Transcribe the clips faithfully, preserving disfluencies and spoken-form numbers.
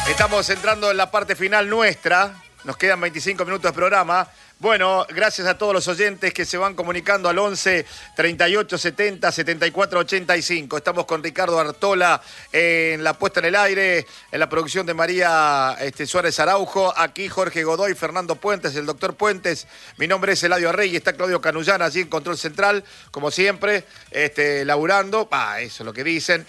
Estamos entrando en la parte final nuestra. Nos quedan veinticinco minutos de programa. Bueno, gracias a todos los oyentes que se van comunicando al once, treinta y ocho, setenta, setenta y cuatro, ochenta y cinco. Estamos con Ricardo Artola en la puesta en el aire, en la producción de María este, Suárez Araujo. Aquí Jorge Godoy, Fernando Puentes, el doctor Puentes. Mi nombre es Eladio Arrey y está Claudio Canullán allí en Control Central, como siempre, este, laburando. Ah, eso es lo que dicen.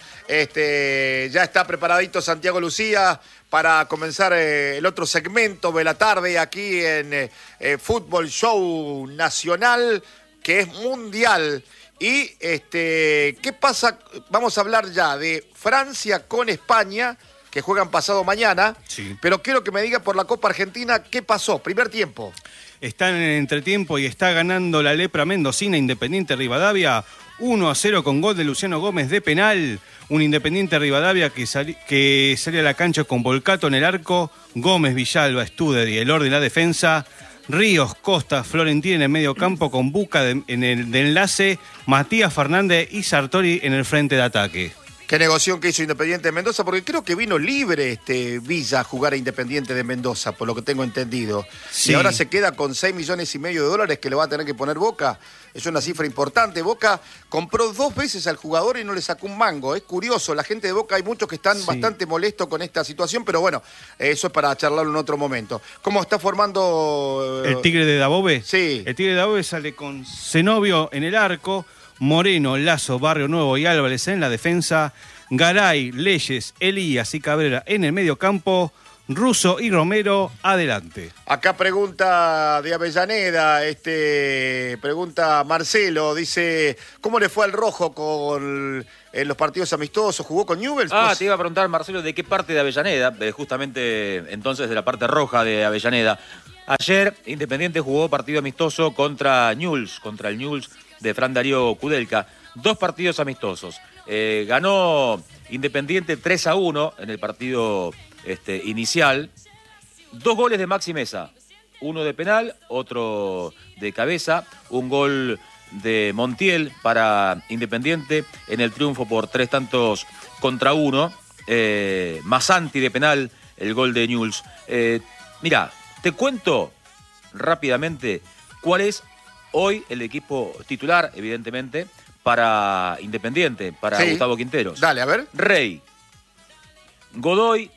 Este, ya está preparadito Santiago Lucía para comenzar eh, el otro segmento de la tarde aquí en eh, eh, Fútbol Show Nacional, que es mundial. Y, este, ¿qué pasa? Vamos a hablar ya de Francia con España, que juegan pasado mañana. Sí. Pero quiero que me diga por la Copa Argentina, ¿qué pasó? Primer tiempo. Está en el entretiempo y está ganando la lepra mendocina Independiente Rivadavia uno a cero con gol de Luciano Gómez de penal. Un Independiente Rivadavia que, sali, que sale a la cancha con Volcato en el arco, Gómez, Villalba, Studer y el orden en la defensa, Ríos, Costa, Florentín en el medio campo con Buca de, en el de enlace, Matías Fernández y Sartori en el frente de ataque. Qué negocio que hizo Independiente de Mendoza, porque creo que vino libre este Villa a jugar a Independiente de Mendoza, por lo que tengo entendido. Sí. Y ahora se queda con seis millones y medio de dólares que le va a tener que poner Boca. Es una cifra importante. Boca compró dos veces al jugador y no le sacó un mango. Es curioso, la gente de Boca, hay muchos que están sí. bastante molestos con esta situación, pero bueno, eso es para charlarlo en otro momento. ¿Cómo está formando...? ¿El Tigre de Dabove? Sí. El Tigre de Dabove sale con Zenobio en el arco, Moreno, Lazo, Barrio Nuevo y Álvarez en la defensa, Garay, Leyes, Elías y Cabrera en el medio campo, Russo y Romero adelante. Acá pregunta de Avellaneda, este, pregunta Marcelo, dice, ¿cómo le fue al Rojo con en los partidos amistosos? ¿Jugó con Newell's? Ah, pues... te iba a preguntar, Marcelo, ¿de qué parte de Avellaneda? Eh, justamente entonces de la parte roja de Avellaneda. Ayer Independiente jugó partido amistoso contra Newell's, contra el Newell's de Fran Darío Kudelka. Dos partidos amistosos. Eh, ganó Independiente tres a uno en el partido este, inicial. Dos goles de Maxi Mesa. Uno de penal, otro de cabeza. Un gol de Montiel para Independiente en el triunfo por tres tantos contra uno. Eh, Masanti de penal, el gol de Newell's. Eh, mirá, te cuento rápidamente cuál es hoy el equipo titular, evidentemente, para Independiente, para sí. Gustavo Quinteros. Dale, a ver. Rey, Godoy,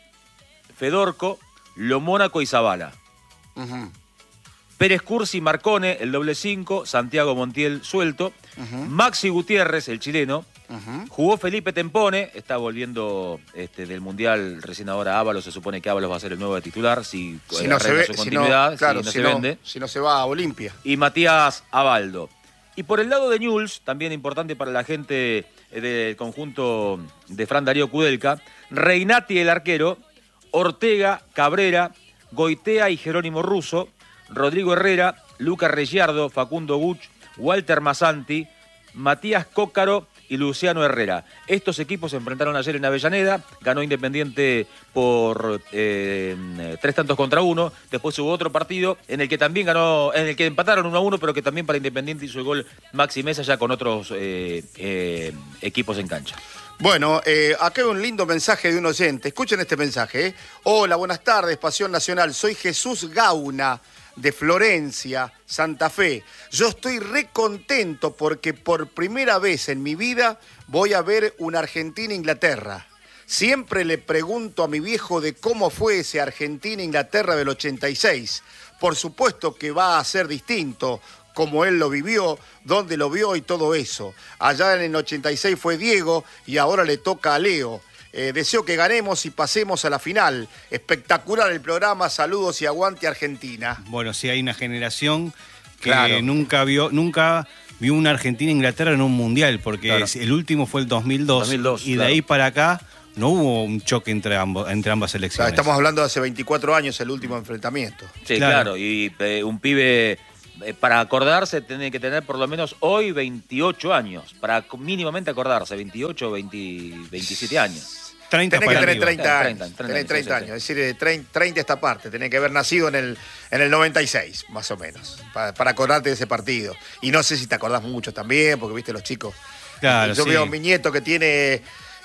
Fedorco, Lomónaco y Zavala. Uh-huh. Pérez Cursi, Marcone, el doble cinco, Santiago Montiel suelto. Uh-huh. Maxi Gutiérrez, el chileno. Uh-huh. Jugó Felipe Tempone, está volviendo este, del Mundial recién ahora Ábalos, se supone que Ábalos va a ser el nuevo titular, si, si no se ve, su continuidad, si no, claro, si no si se no, vende. Si no se va a Olimpia. Y Matías Abaldo. Y por el lado de Newell's, también importante para la gente del conjunto de Fran Darío Kudelka, Reinati el arquero, Ortega, Cabrera, Goitea y Jerónimo Russo, Rodrigo Herrera, Lucas Reggiardo, Facundo Guch, Walter Masanti, Matías Cócaro y Luciano Herrera. Estos equipos se enfrentaron ayer en Avellaneda, ganó Independiente por eh, tres tantos contra uno, después hubo otro partido en el que también ganó, en el que empataron uno a uno, pero que también para Independiente hizo el gol Maxi Mesa ya con otros eh, eh, equipos en cancha. Bueno, eh, acá hay un lindo mensaje de un oyente. Escuchen este mensaje. ¿eh? Hola, buenas tardes, Pasión Nacional. Soy Jesús Gauna, de Florencia, Santa Fe. Yo estoy re contento porque por primera vez en mi vida voy a ver una Argentina-Inglaterra. Siempre le pregunto a mi viejo de cómo fue ese Argentina-Inglaterra del ochenta y seis. Por supuesto que va a ser distinto, cómo él lo vivió, dónde lo vio y todo eso. Allá en el ochenta y seis fue Diego y ahora le toca a Leo. Eh, deseo que ganemos y pasemos a la final. Espectacular el programa, saludos y aguante Argentina. Bueno, sí, hay una generación que claro. nunca vio, nunca vio una Argentina-Inglaterra en un mundial, porque claro. el último fue el dos mil dos, dos mil dos y de claro. ahí para acá no hubo un choque entre, ambos, entre ambas selecciones. Claro, estamos hablando de hace veinticuatro años, el último enfrentamiento. Sí, claro, claro. y eh, un pibe... Para acordarse tiene que tener por lo menos hoy veintiocho años, para mínimamente acordarse, veintiocho, veinte, veintisiete años. treinta tenés que tener treinta años, treinta, treinta, tenés treinta sí, sí, años, sí. Es decir, treinta, treinta esta parte, tenés que haber nacido en el, en el noventa y seis, más o menos, para, para acordarte de ese partido. Y no sé si te acordás mucho también, porque viste los chicos. Claro, Yo sí. veo a mi nieto que tiene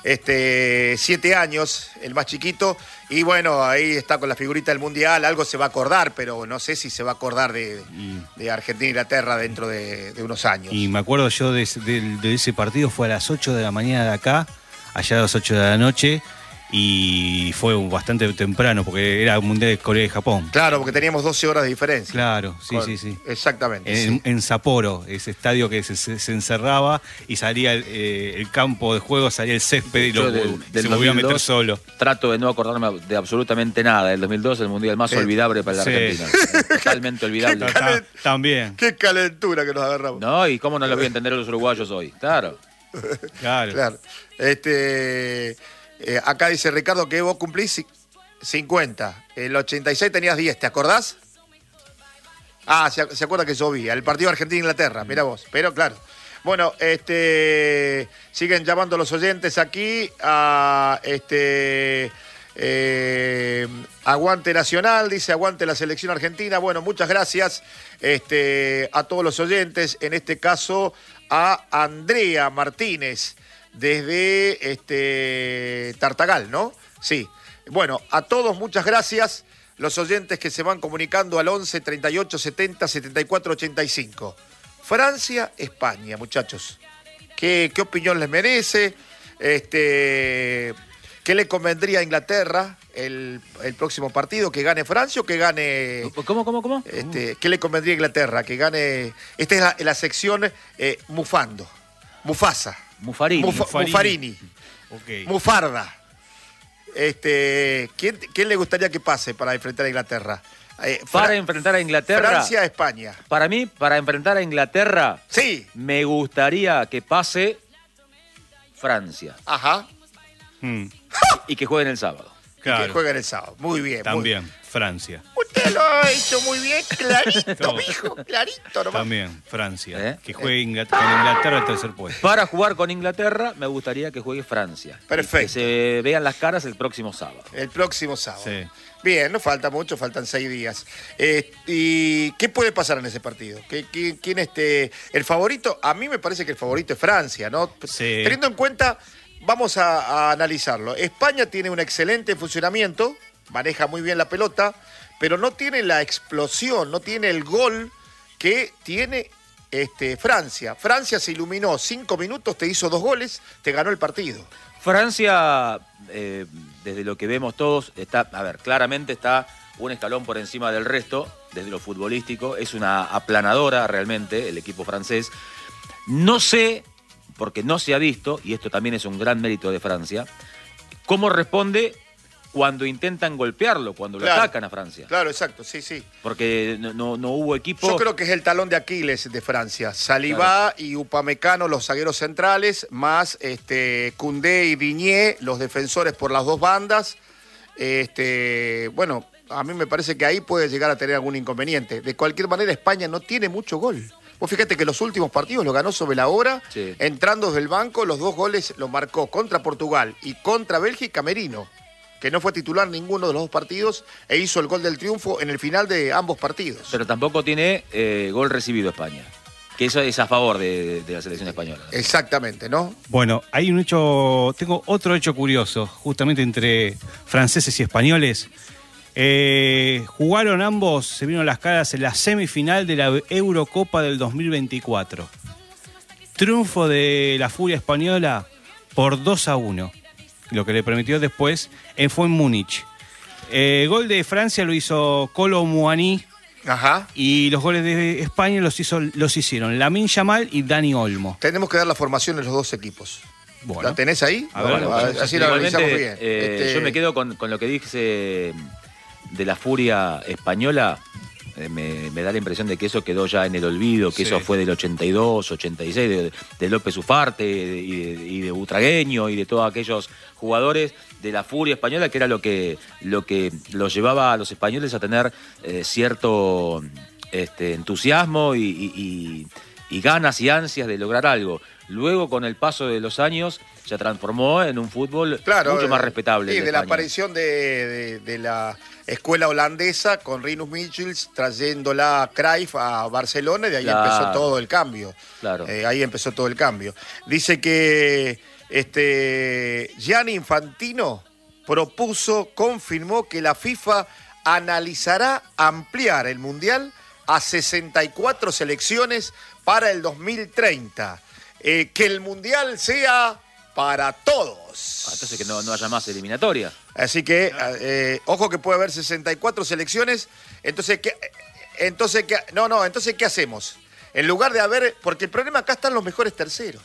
este, siete años, el más chiquito, y bueno, ahí está con la figurita del Mundial, algo se va a acordar, pero no sé si se va a acordar de, de Argentina e Inglaterra dentro de, de unos años. Y me acuerdo yo de, de, de ese partido, fue a las ocho de la mañana de acá, allá a las ocho de la noche, y fue bastante temprano porque era un Mundial de Corea y Japón. Claro, porque teníamos doce horas de diferencia. Claro, sí, Con, sí, sí. Exactamente. En, sí. en Sapporo, ese estadio que se, se, se encerraba y salía el, eh, el campo de juego, salía el césped y lo, del, del se volvía a meter solo. Trato de no acordarme de absolutamente nada. El dos mil dos, el Mundial más Sí. olvidable para la Sí. Argentina. Totalmente olvidable. Ta- También, Qué calentura que nos agarramos. No, y cómo no lo voy a entender a los uruguayos hoy. Claro. claro. Claro. Este, eh, acá dice Ricardo que vos cumplís cincuenta. El ochenta y seis tenías diez, ¿te acordás? Ah, se, se acuerda que yo vi. El partido Argentina-Inglaterra, mira vos. Pero claro. Bueno, este, siguen llamando los oyentes aquí a este. Eh, aguante Nacional, dice aguante la selección argentina. Bueno, muchas gracias este, a todos los oyentes, en este caso a Andrea Martínez desde este, Tartagal, ¿no? Sí. Bueno, a todos muchas gracias, los oyentes que se van comunicando al once, treinta y ocho, setenta, setenta y cuatro, ochenta y cinco. Francia, España, muchachos. ¿Qué, qué opinión les merece? Este... ¿Qué le convendría a Inglaterra el, el próximo partido? ¿Que gane Francia o que gane...? ¿Cómo, cómo, cómo? Este, ¿Qué le convendría a Inglaterra? Que gane... Esta es la, la sección eh, Mufando. Mufasa. Mufarini. Muf- Mufarini. Mufarini. Okay. Mufarda. Este, ¿quién, ¿Quién le gustaría que pase para enfrentar a Inglaterra? Eh, Para Fra- enfrentar a Inglaterra. Francia, España. Para mí, para enfrentar a Inglaterra, Sí. me gustaría que pase Francia Ajá. Mm, y que jueguen el sábado. claro. Que jueguen el sábado. Muy bien. También, Muy... Francia. Usted lo ha hecho muy bien, clarito, Todo. mijo, clarito nomás. También, Francia. ¿Eh? Que juegue Inglaterra, con Inglaterra al tercer puesto. Para jugar con Inglaterra, me gustaría que juegue Francia. Perfecto. Y que se vean las caras el próximo sábado. El próximo sábado. Sí. Bien, no falta mucho, faltan seis días. Eh, ¿Y qué puede pasar en ese partido? ¿Qué, qué- ¿Quién este, el favorito? A mí me parece que el favorito es Francia, ¿no? Sí. Teniendo en cuenta, vamos a, a analizarlo. España tiene un excelente funcionamiento, maneja muy bien la pelota, pero no tiene la explosión, no tiene el gol que tiene este, Francia. Francia se iluminó cinco minutos, te hizo dos goles, te ganó el partido. Francia, eh, desde lo que vemos todos, está, a ver, claramente está un escalón por encima del resto, desde lo futbolístico. Es una aplanadora realmente el equipo francés. No sé, porque no se ha visto, y esto también es un gran mérito de Francia, cómo responde cuando intentan golpearlo, cuando lo Claro. atacan a Francia. Claro, exacto, sí, sí. Porque no, no, no hubo equipo... Yo creo que es el talón de Aquiles de Francia. Saliba y Upamecano, los zagueros centrales, más este, Koundé y Digne, los defensores por las dos bandas. Este, bueno, a mí me parece que ahí puede llegar a tener algún inconveniente. De cualquier manera, España no tiene mucho gol. Vos fíjate que los últimos partidos los ganó sobre la hora, Sí. entrando desde el banco, los dos goles los marcó contra Portugal y contra Bélgica Merino, que no fue titular ninguno de los dos partidos e hizo el gol del triunfo en el final de ambos partidos. Pero tampoco tiene eh, gol recibido España. Que eso es a favor de, de la selección española. Exactamente, ¿no? Bueno, hay un hecho, tengo otro hecho curioso, justamente entre franceses y españoles. Eh, jugaron ambos, se vieron las caras en la semifinal de la Eurocopa del dos mil veinticuatro. Triunfo de la Furia Española por dos a uno, lo que le permitió después en, fue en Múnich. Eh, gol de Francia lo hizo Kolo Muani Ajá. y los goles de España los, hizo, los hicieron Lamine Yamal y Dani Olmo. Tenemos que dar la formación de los dos equipos. Bueno. ¿La tenés ahí? A ver, Bueno, bueno, a- así la Igualmente, analizamos bien. eh, Este, Yo me quedo con, con lo que dice de la Furia Española. Eh, me, me da la impresión de que eso quedó ya en el olvido, que Sí. eso fue del ochenta y dos, ochenta y seis, de, de López Ufarte de- y, de, y de Butragueño y de todos aquellos jugadores de la Furia Española, que era lo que, lo que los llevaba a los españoles a tener eh, cierto este, entusiasmo y, y- y- y ganas y ansias de lograr algo. Luego, con el paso de los años, se transformó en un fútbol Claro, mucho más eh, respetable. Sí, el de la España. aparición de, de- de la escuela holandesa con Rinus Michels trayéndola a Cruyff a Barcelona y de ahí Claro. empezó todo el cambio. Claro. Eh, ahí empezó todo el cambio. Dice que Este, Gianni Infantino propuso, confirmó que la FIFA analizará ampliar el Mundial a sesenta y cuatro selecciones para el dos mil treinta. Eh, que el Mundial sea para todos. Ah, entonces que no, no haya más eliminatoria. Así que, eh, ojo que puede haber sesenta y cuatro selecciones. Entonces, ¿qué, entonces, ¿qué, no, no, entonces, ¿qué hacemos? En lugar de haber, porque el problema acá están los mejores terceros.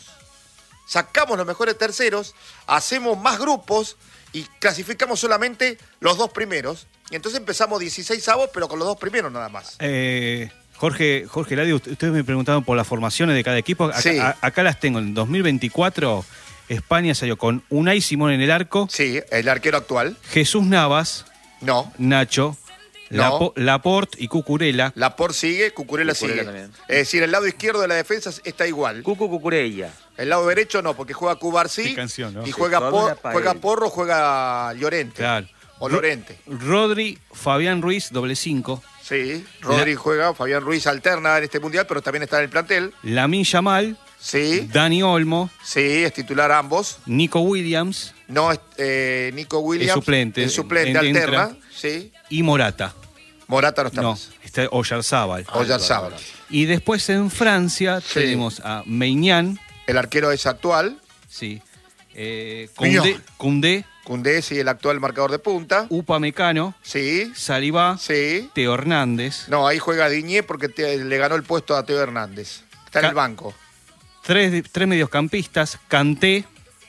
Sacamos los mejores terceros, hacemos más grupos y clasificamos solamente los dos primeros. Y entonces empezamos dieciséis avos, pero con los dos primeros nada más. Eh, Jorge, Jorge Ladio, ustedes me preguntaban por las formaciones de cada equipo. Acá, Sí. a, acá las tengo. En dos mil veinticuatro, España salió con Unai Simón en el arco, Sí, el arquero actual. Jesús Navas, No. Nacho, No. Lapo- Laporte y Cucurella. Laporte sigue, Cucurella, Cucurella sigue. también. Es decir, el lado izquierdo de la defensa está igual. Cucu Cucurella. El lado derecho no, porque juega Cubarsí. Qué canción, ¿no? Y Sí, juega, Paola por, Pael. juega Porro, juega Llorente. Claro. O Ro- Lorente. Rodri, Fabián Ruiz, doble cinco. Sí, Rodri juega, Fabián Ruiz alterna en este mundial, pero también está en el plantel. Lamine Yamal, Sí, Dani Olmo, sí, es titular ambos. Nico Williams No, es, eh, Nico Williams. Es suplente. Es suplente, En- alterna. entra. Sí. y Morata. Morata no está No, más. está Oyarzábal. Oyarzábal. Y después en Francia Sí. tenemos a Meignan, El arquero es actual. sí, eh, Miñón. Koundé, Koundé, Koundé, sí, el actual marcador de punta. Upamecano, Sí, Salivá, sí. Teo Hernández. No, ahí juega Diñé porque te- le ganó el puesto a Teo Hernández. Está en Ca- el banco. Tres, tres mediocampistas, Kanté,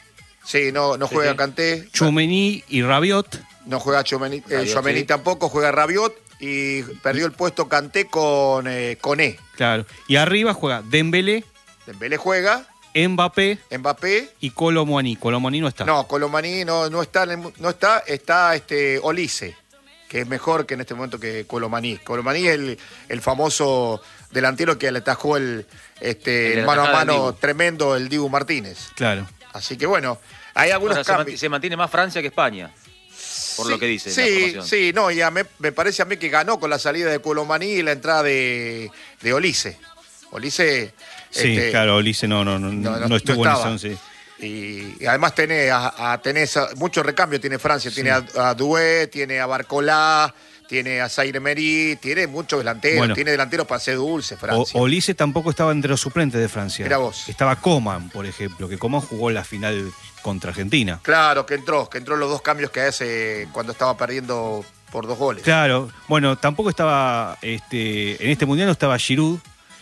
Sí, no, no Sí, juega sí. Kanté. Chouameni y Rabiot. No juega Tchouaméni, eh, Rabiot, Tchouaméni sí. tampoco, juega Rabiot y perdió el puesto Kanté con eh, Koné. Claro. Y arriba juega Dembélé, Dembélé juega, Mbappé Mbappé. y Colomani. Colomani no está. No, Colomani no, no está, en el- no está, está este Olise, que es mejor que en este momento que Colomani. Colomani es el, el famoso delantero que le atajó el, este, El de la mano a tajada del mano Dibu. tremendo el Dibu Martínez. Claro. Así que bueno, hay algunos O sea, se, cambios. mant- se mantiene más Francia que España, por Sí, lo que dice la Sí, formación. sí, no, y a mí- me parece a mí que ganó con la salida de Colomani y la entrada de, de Olise. Olise. Sí, este, claro, Ulises no, no, no, no, no, no estuvo en estaba. ese once. Y, y además tenés, a, a- tenés a- mucho recambio tiene Francia, tiene a, a Doué, tiene a Barcolá, tiene a Zaire Emery, tiene muchos delanteros, Bueno. tiene delanteros para ser dulce O- Francia. Ulises tampoco estaba entre los suplentes de Francia. Mirá vos. Estaba Coman, por ejemplo, que Coman jugó la final contra Argentina. Claro, que entró, que entró los dos cambios que hace cuando estaba perdiendo por dos goles. Claro, bueno, tampoco estaba, este, en este mundial no estaba Giroud.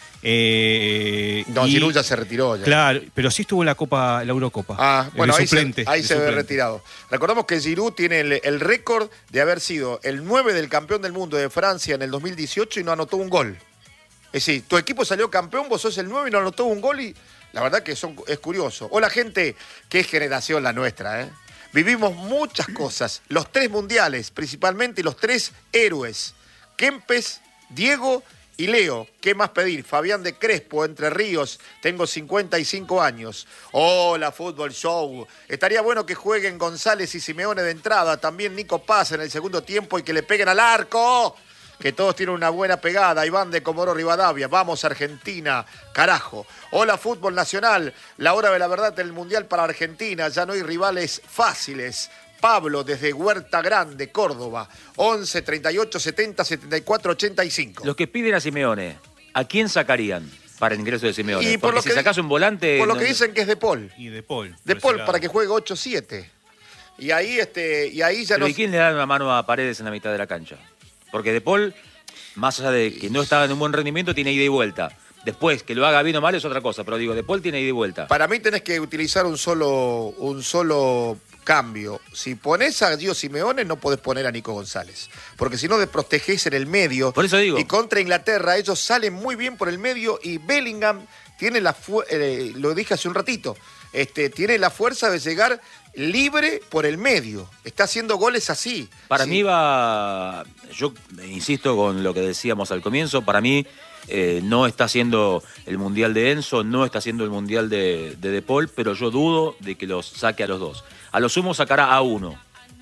Eh, No, y- Giroud ya se retiró. Ya. Claro, pero sí estuvo en la Copa, la Eurocopa. Ah, El bueno, ahí, suplente, se, ahí el se ve suplente. retirado. Recordamos que Giroud tiene el, el récord de haber sido el nueve del campeón del mundo de Francia en el dos mil dieciocho y no anotó un gol. Es decir, tu equipo salió campeón, vos sos el nueve y no anotó un gol y la verdad que son, es curioso. Hola gente, qué generación la nuestra, ¿eh? Vivimos muchas cosas, los tres mundiales principalmente y los tres héroes. Kempes, Diego y Leo. ¿Qué más pedir? Fabián de Crespo, Entre Ríos, tengo cincuenta y cinco años. Hola, Fútbol Show. Estaría bueno que jueguen González y Simeone de entrada, también Nico Paz en el segundo tiempo y que le peguen al arco. Que todos tienen una buena pegada. Iván de Comodoro Rivadavia. Vamos, Argentina. Carajo. Hola, Fútbol Nacional. La hora de la verdad del Mundial para Argentina. Ya no hay rivales fáciles. Pablo, desde Huerta Grande, Córdoba. once, treinta y ocho, setenta, setenta y cuatro, ochenta y cinco. Los que piden a Simeone, ¿a quién sacarían para el ingreso de Simeone? Y por Porque lo si que- sacás un volante... Por lo no- que dicen que es de Paul. Y De Paul. De por Paul ese para lado. que juegue ocho siete. Y ahí, este, y ahí ya Pero no... ¿y quién le da una mano a Paredes en la mitad de la cancha? Porque De Paul, más allá de que no estaba en un buen rendimiento, tiene ida y vuelta. Después, que lo haga bien o mal es otra cosa, pero digo, De Paul tiene ida y vuelta. Para mí tenés que utilizar un solo, un solo cambio. Si pones a Gio Simeone, no podés poner a Nico González. Porque si no, desprotegés en el medio. Por eso digo. Y contra Inglaterra, ellos salen muy bien por el medio y Bellingham tiene la fuerza, eh, lo dije hace un ratito, este, tiene la fuerza de llegar libre por el medio. Está haciendo goles así. Para Sí. mí va, yo insisto con lo que decíamos al comienzo, para mí eh, no está haciendo el Mundial de Enzo, no está haciendo el Mundial de, de De Paul, pero yo dudo de que los saque a los dos. A lo sumo sacará a uno.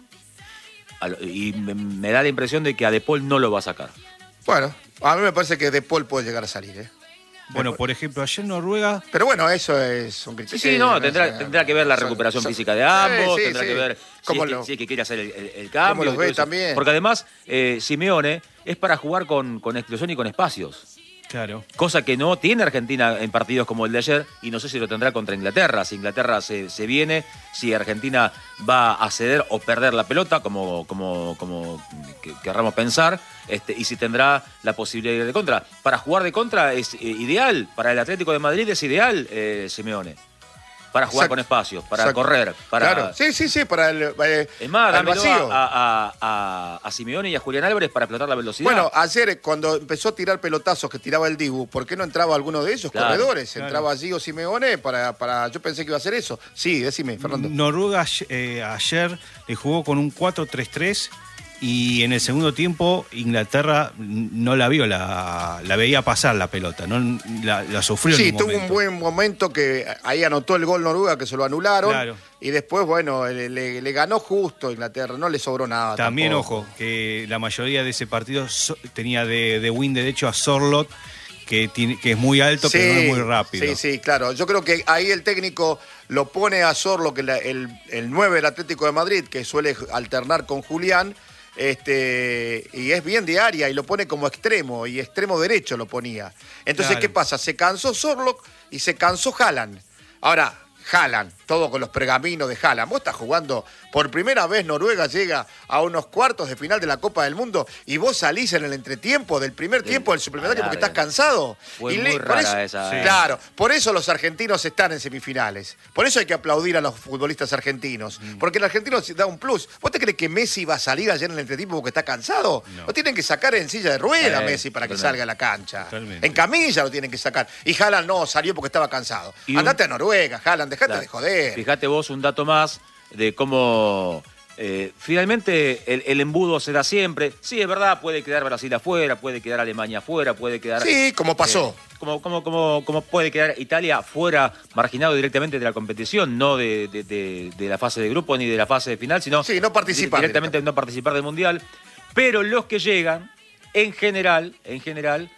A lo- y me, me da la impresión de que a De Paul no lo va a sacar. Bueno, a mí me parece que De Paul puede llegar a salir, ¿eh? Bueno, por ejemplo, ayer Noruega... Pero bueno, eso es un criterio. Sí, sí, no, tendrá, tendrá que ver la recuperación son, física de ambos, sí, sí, tendrá sí. que ver si es, lo, que, si es que quiere hacer el, el, el cambio. ¿Cómo los ve eso. también? Porque además, eh, Simeone es para jugar con, con explosión y con espacios. Claro. Cosa que no tiene Argentina en partidos como el de ayer, y no sé si lo tendrá contra Inglaterra. Si Inglaterra se, se viene, si Argentina va a ceder o perder la pelota, como, como, como que, querramos pensar, este, y si tendrá la posibilidad de ir de contra. Para jugar de contra es eh, ideal, para el Atlético de Madrid es ideal, eh, Simeone. Para jugar Exacto. con espacios, para Exacto. correr, para... Claro, sí, sí, sí, para el, eh, Es más, el dámelo vacío. a, a, a, a Simeone y a Julián Álvarez para explotar la velocidad. Bueno, ayer cuando empezó a tirar pelotazos que tiraba el Dibu, ¿por qué no entraba alguno de esos Claro, corredores? claro. Entraba Gio Simeone para, para... Yo pensé que iba a hacer eso. Sí, decime, Fernando. Noruega eh, ayer le jugó con un cuatro tres tres y en el segundo tiempo Inglaterra no la vio, la, la veía pasar la pelota, no la, la sufrió Sí, en un tuvo momento. un buen momento que ahí anotó el gol Noruega, que se lo anularon. Claro. Y después, bueno, le, le- le ganó justo Inglaterra, no le sobró nada. También, tampoco. ojo, que la mayoría de ese partido so- tenía de, de win derecho a Sorloth, que, tiene, que es muy alto, pero no es muy rápido. Sí, sí, claro. Yo creo que ahí el técnico lo pone a Sorlo, que la- el, el nueve del Atlético de Madrid, que suele alternar con Julián, este, y es bien de área, y lo pone como extremo, y extremo derecho lo ponía. Entonces, Claro. ¿qué pasa? Se cansó Sorlo y se cansó Haaland. Ahora, Haaland, todo con los pergaminos de Haaland. Vos estás jugando, por primera vez Noruega llega a unos cuartos de final de la Copa del Mundo y vos salís en el entretiempo del primer Sí. tiempo del suplementario Ah, porque larga. estás cansado. Fue Y muy por rara eso- esa- Sí. Claro, por eso los argentinos están en semifinales. Por eso hay que aplaudir a los futbolistas argentinos. Mm. Porque el argentino da un plus. ¿Vos te crees que Messi va a salir ayer en el entretiempo porque está cansado? No. Lo tienen que sacar en silla de rueda Sí, Messi para que totalmente. salga a la cancha. Totalmente. En camilla lo tienen que sacar. Y Haaland no, salió porque estaba cansado. Y un- Andate a Noruega, Haaland, dejate Claro. de joder. Fíjate vos un dato más de cómo eh, finalmente el, el embudo se da siempre. Sí, es verdad, puede quedar Brasil afuera, puede quedar Alemania afuera, puede quedar... Sí, como pasó. eh, como, como, como, como puede quedar Italia fuera, marginado directamente de la competición, no de, de, de, de la fase de grupo ni de la fase de final, sino Sí, no participar directamente no participar del Mundial. Pero los que llegan, en general, en general,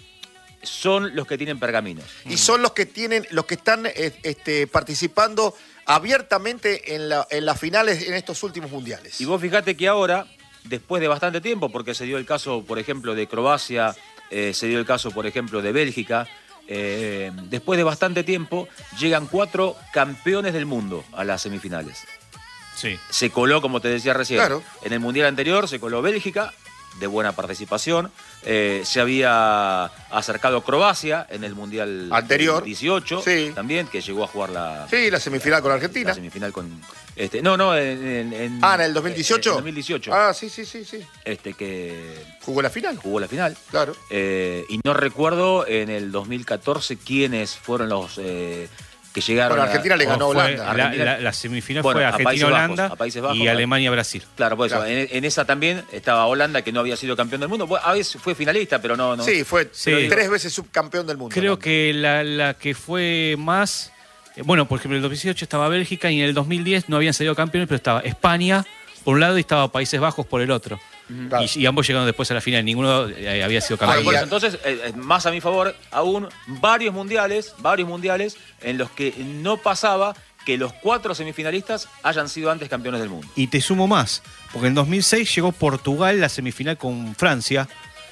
son los que tienen pergaminos. Y son los que tienen, los que están eh, este, participando abiertamente en, la- en las finales en estos últimos mundiales. Y vos fijate que ahora, después de bastante tiempo, porque se dio el caso, por ejemplo, de Croacia, eh, se dio el caso, por ejemplo, de Bélgica, eh, después de bastante tiempo, llegan cuatro campeones del mundo a las semifinales. Sí. Se coló, como te decía recién, Claro. en el Mundial anterior se coló Bélgica, de buena participación. Eh, se había acercado Croacia en el Mundial Anterior. dieciocho, Sí. también, que llegó a jugar la, Sí, la semifinal con Argentina. la semifinal con... Este, no, no, en, en- en- Ah, ¿en el dos mil dieciocho? En el dos mil dieciocho. Ah, sí, sí, sí, sí. Este, que Jugó la final. jugó la final. Claro. Eh, y no recuerdo en el dos mil catorce quiénes fueron los eh, que llegaron. Bueno, Argentina le a, ganó a Fue- Holanda. la, Argentina- la- la semifinal Bueno, fue a Países Argentina-Holanda Bajos, a Países Bajos, y claro. Alemania-Brasil. Claro, por eso. Claro. En, en esa también estaba Holanda, que no había sido campeón del mundo. Bueno, a veces fue finalista, pero no. no. Sí, fue Sí. tres veces subcampeón del mundo. Creo Holanda. que la, la que fue más... eh, Bueno, por ejemplo, en el dos mil dieciocho estaba Bélgica y en el dos mil diez no habían salido campeones, pero estaba España por un lado y estaba Países Bajos por el otro. Claro. Y, y ambos llegaron después a la final, ninguno eh, había sido Bueno, campeón. por Ahí, eso, entonces, eh, eh, más a mi favor, aún varios mundiales, varios mundiales en los que no pasaba que los cuatro semifinalistas hayan sido antes campeones del mundo. Y te sumo más, porque en dos mil seis llegó Portugal la semifinal con Francia,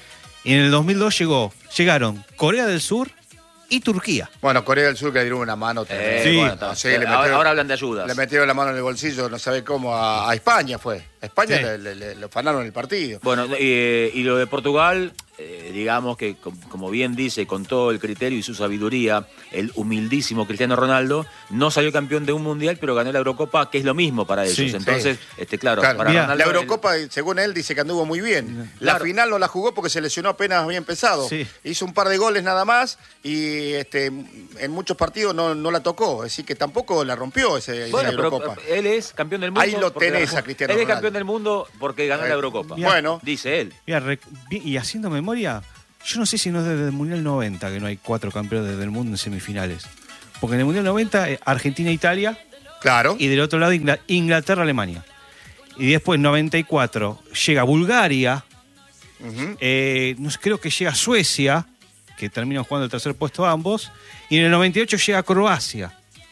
y en el dos mil dos llegó, llegaron Corea del Sur y Turquía. Bueno, Corea del Sur que le dieron una mano. Eh, tremenda. Sí. bueno, está- Sí, le ahora, metieron- ahora hablan de ayudas. Le metieron la mano en el bolsillo, no sabe cómo, a, a España fue. A España Sí. le, le, le- le fanaron el partido. Bueno, eh, y lo de Portugal, eh, digamos que, com- como bien dice, con todo el criterio y su sabiduría, el humildísimo Cristiano Ronaldo no salió campeón de un mundial, pero ganó la Eurocopa, que es lo mismo para ellos. Sí, Entonces, este, claro, Claro. para Mira, Ronaldo, La el- Eurocopa, según él, dice que anduvo muy bien. La Claro. final no la jugó porque se lesionó apenas había empezado. Sí. Hizo un par de goles nada más y este, en muchos partidos no, no la tocó. Así que tampoco la rompió ese, Bueno, esa pero Eurocopa. él es campeón del mundo. Ahí lo porque tenés ganó- a Cristiano Él es Ronaldo. campeón del mundo porque ganó Eh, la Eurocopa. Mira, Bueno, Dice él. Mira, rec- vi- y haciendo memoria, yo no sé si no es desde el Mundial noventa que no hay cuatro campeones del mundo en semifinales. Porque en el Mundial noventa, eh, Argentina-Italia claro. y del otro lado Ingla- Inglaterra-Alemania. Y después, noventa y cuatro, llega Bulgaria, Ujú. eh, no sé, creo que llega Suecia que terminan jugando el tercer puesto ambos, y en el noventa y ocho llega Croacia.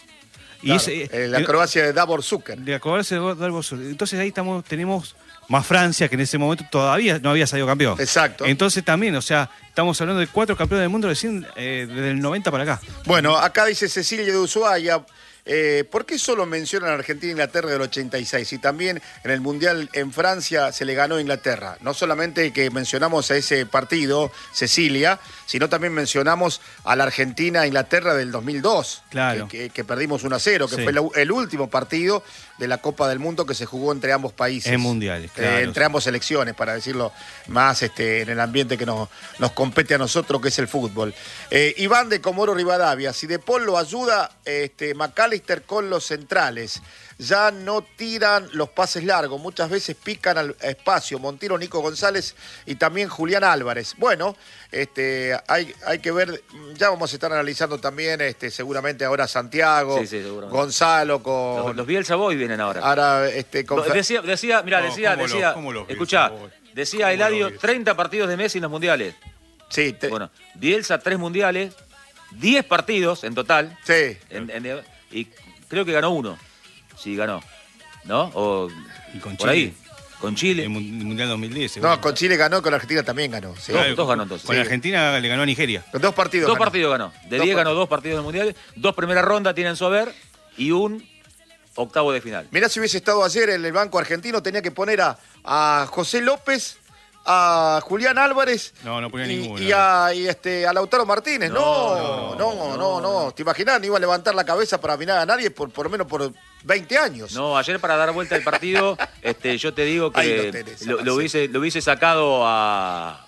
Y Claro, ese, eh, la Croacia de Davor Zucker. de Croacia de Davor Zucker. Entonces ahí estamos, tenemos más Francia, que en ese momento todavía no había salido campeón. Exacto. Entonces también, o sea, estamos hablando de cuatro campeones del mundo recién eh, desde el noventa para acá. Bueno, acá dice Cecilia de Ushuaia, eh, ¿por qué solo mencionan a Argentina e Inglaterra del ochenta y seis? Y también en el Mundial en Francia se le ganó a Inglaterra. No solamente que mencionamos a ese partido, Cecilia, sino también mencionamos a la Argentina-Inglaterra del dos mil dos. Claro. Que, que- que perdimos uno a cero, que Sí. fue la- el último partido de la Copa del Mundo que se jugó entre ambos países. En mundiales, claro. Eh, entre ambas selecciones, para decirlo más este, en el ambiente que nos, nos compete a nosotros, que es el fútbol. Eh, Iván de Comoro Rivadavia, si De Paul lo ayuda, este, McAllister con los centrales. Ya no tiran los pases largos, muchas veces pican al espacio. Montero, Nico González y también Julián Álvarez. Bueno, este, hay, hay que ver, ya vamos a estar analizando también este, seguramente ahora Santiago, Sí, sí, seguramente. Gonzalo con... Los, los Bielsa Boys vienen ahora. ahora, este, con No, decía, decía, mira, No, decía, ¿cómo lo- decía, cómo lo escuchá, Bielsa Boys? decía ¿Cómo Eladio, lo Bielsa? treinta partidos de Messi en los mundiales. Sí, te- Bueno, Bielsa, tres mundiales, diez partidos en total, sí. en- en- y creo que ganó uno. Sí, ganó. ¿No? O Y con por Chile. ahí. Con Chile. El mun- el Mundial dos mil diez. No, seguro. con Chile ganó, con Argentina también ganó. Sí. Dos- dos ganó entonces. Con Sí. Argentina le ganó a Nigeria. Con dos partidos. Dos ganó. partidos ganó. De Dos diez ganó partidos. dos partidos del mundial, dos primeras rondas tienen su haber y un octavo de final. Mirá, si hubiese estado ayer en el banco argentino, tenía que poner a, a José López, a Julián Álvarez. No, no ponía y, ninguno. Y a, y este, a Lautaro Martínez. No, No, no, no, no. ¿Te imaginas? No iba a levantar la cabeza para mirar a nadie por, por lo menos por veinte años. No, ayer para dar vuelta al partido, este, yo te digo Ahí lo que tenés, lo, ahora lo sí. hubiese, lo hubiese sacado a,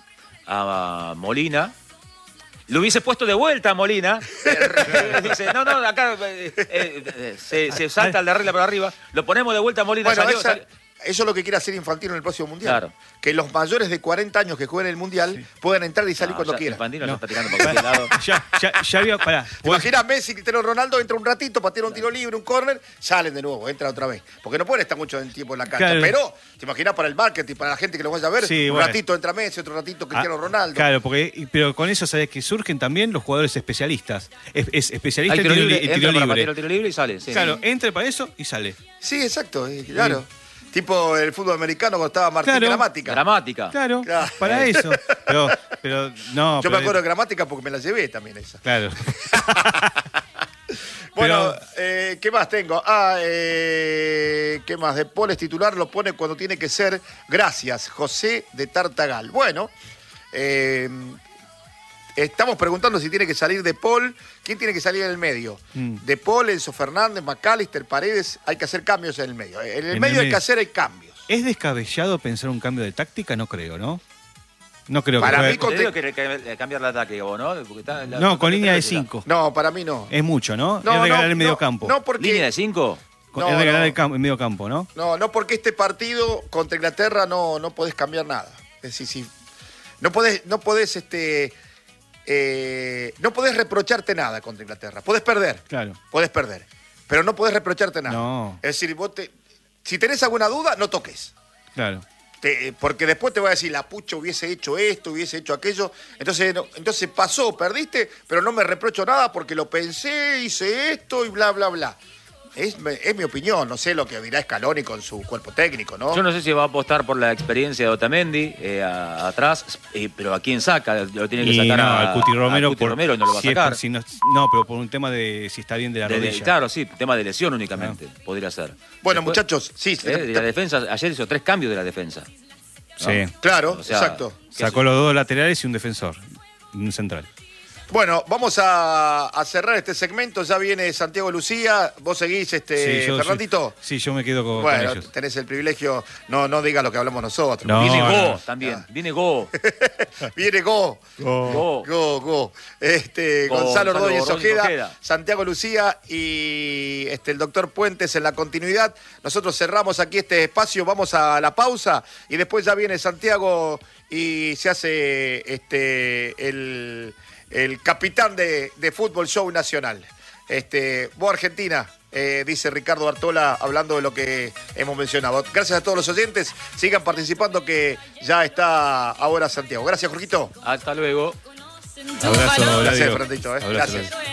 a Molina. Lo hubiese puesto de vuelta a Molina. Dice, no, no, acá eh, eh, se, se salta el de regla por arriba. Lo ponemos de vuelta a Molina. Bueno, salió, esa- salió. eso es lo que quiere hacer Infantino en el próximo Mundial. Claro. Que los mayores de cuarenta años que jueguen el Mundial puedan entrar y salir No, cuando ya, quieran. Infantino No. ya está tirando para cualquier lado. Ya, ya, ya había. Pará. ¿Te imaginas Messi, Cristiano Ronaldo, entra un ratito, patea un tiro libre, un córner, salen de nuevo, entra otra vez? Porque no pueden estar mucho tiempo en la cancha. Claro. Pero, ¿te imaginas para el marketing, para la gente que lo vaya a ver? Sí, un bueno. ratito entra Messi, otro ratito Cristiano Ah, Ronaldo. Claro, porque, y- pero con eso sabes que surgen también los jugadores especialistas. Es, es especialista Hay en tiro tiro, libre, li- en entra tiro para libre. patear el tiro libre y sale. Sí. Claro, entra para eso y sale. Sí, exacto, eh, claro. Tipo el fútbol americano cuando estaba Martín Claro. Gramática. Gramática. Claro, Claro. para eso. Pero, pero no. Yo pero- me acuerdo de Gramática porque me la llevé también esa. Claro. Bueno, Pero- eh, ¿qué más tengo? Ah, eh, ¿qué más? De Paul es titular, lo pone cuando tiene que ser. Gracias, José de Tartagal. Bueno, eh, estamos preguntando si tiene que salir De Paul. ¿Quién tiene que salir en el medio? Mm. De Paul, Enzo Fernández, McAllister, Paredes. Hay que hacer cambios en el medio. En el En el medio hay medio. que hacer hay cambios. ¿Es descabellado pensar un cambio de táctica? No creo, ¿no? No creo Para que mí, con- Te digo que hay que cambiar el ataque, vos, ¿no? Porque está- la- No, con la- línea de la- cinco. No, para mí no. Es mucho, ¿no? No, es regalar no, el medio no, campo. No, porque... ¿Línea de cinco? Con- no, es regalar no. el, campo, el medio campo, ¿no? No, no, porque este partido contra Inglaterra no, no podés cambiar nada. Es decir, si no podés, no podés, este, eh, no podés reprocharte nada contra Inglaterra. Podés perder, Claro. podés perder, pero no podés reprocharte nada. No. Es decir, vos te, si tenés alguna duda, no toques. Claro. Te- porque después te va a decir, la pucha hubiese hecho esto, hubiese hecho aquello. Entonces, no- entonces pasó, perdiste, pero no me reprocho nada porque lo pensé, hice esto y bla, bla, bla. Es, me- es mi opinión, no sé lo que dirá Scaloni con su cuerpo técnico, ¿no? Yo no sé si va a apostar por la experiencia de Otamendi eh, a- atrás, eh, pero ¿a quién saca? Lo tiene que Y sacar no, a, al Cuti Romero, a Cuti por- Romero y no lo va a si es sacar. por si no, no, pero por un tema de si está bien de la De- de- rodilla. claro, sí, tema de lesión únicamente, podría ser. Bueno, Después, muchachos, sí, eh, de la defensa, ayer hizo tres cambios de la defensa. ¿no? Sí. claro, O sea, exacto. ¿qué Sacó los dos laterales y un defensor. Un central. Bueno, vamos a, a cerrar este segmento. Ya viene Santiago Lucía. Vos seguís, este, Sí, yo- Fernandito. Sí, yo me quedo con, con Bueno, ellos. tenés el privilegio. No, no digas lo que hablamos nosotros. No, Viene Go no. también, viene Go. Viene Go. Go. Go, Go. Este, Go, Gonzalo Gonzalo Ordóñez Ordóñez Ojeda, Ojeda. Santiago Lucía y este, el doctor Puentes en la continuidad. Nosotros cerramos aquí este espacio, vamos a la pausa y después ya viene Santiago y se hace este, el, el capitán de, de Fútbol Show Nacional. Este, vos Argentina, eh, dice Ricardo Artola, hablando de lo que hemos mencionado. Gracias a todos los oyentes, sigan participando que ya está ahora Santiago. Gracias, Jorgito. Hasta luego. Abrazo, Gracias, Eladio. Fernandito. ¿eh? Abrazo, Gracias. Eladio.